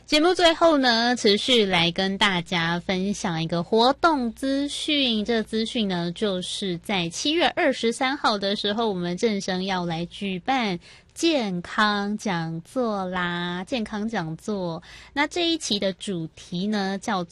节目最后呢，持续来跟大家分享一个活动资讯。这个资讯呢，就是在7月23号的时候，我们正声要来举办健康讲座啦，健康讲座。那这一期的主题呢，叫